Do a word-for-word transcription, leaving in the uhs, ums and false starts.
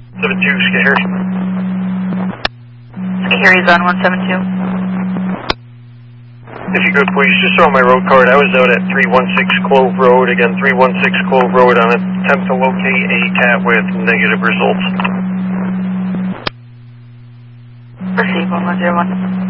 seven two, Scary. Scary's on one seven two. If you could please, just throw my road card. I was out at three one six Clove Road, again, three one six Clove Road on an attempt to locate a cat with negative results. Receive one one zero one.